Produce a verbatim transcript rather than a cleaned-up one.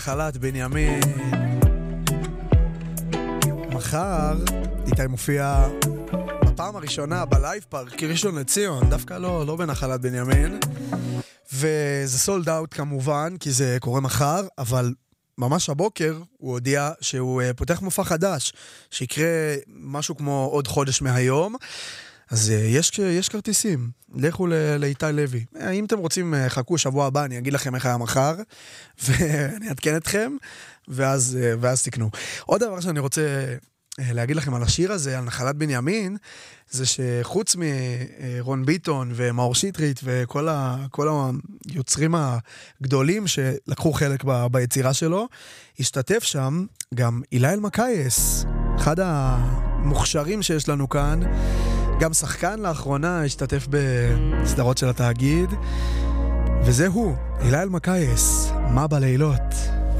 חלת בנימין. מחר איתי מופיע בפעם הראשונה בלייב פארק ראשון לציון, דווקא לא, לא בנחלת בנימין, וזה סולד אאוט כמובן כי זה קורה מחר, אבל ממש הבוקר הוא הודיע שהוא פותח מופע חדש שיקרה משהו כמו עוד חודש מהיום. אז יש, יש כרטיסים, לכו לאיתי לוי. אם אתם רוצים, חכו שבוע הבא, אני אגיד לכם איך היה מחר, ואני אתקן אתכם, ואז, ואז תקנו. עוד דבר שאני רוצה להגיד לכם על השיר הזה, על נחלת בנימין, זה שחוץ מרון ביטון ומאור שטרית, וכל ה, כל היוצרים הגדולים שלקחו חלק ב, ביצירה שלו, השתתף שם גם אילי אלמקייס, אחד המוכשרים שיש לנו כאן, גם שחקן לאחרונה השתתף בסדרות של התאגיד, וזה הוא, אילי אלמקייס, מה בלילות.